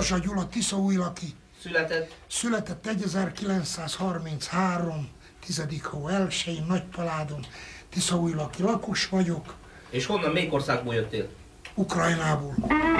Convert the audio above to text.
Dózsa Gyula, Tiszaújlaki. Született 1933. 10. hó 1-én, Nagypaládon. Tiszaújlaki lakos vagyok. És honnan, melyik országból jöttél? Ukrajnából.